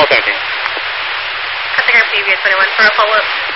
Call 17. Customer PVA 21 for a follow-up.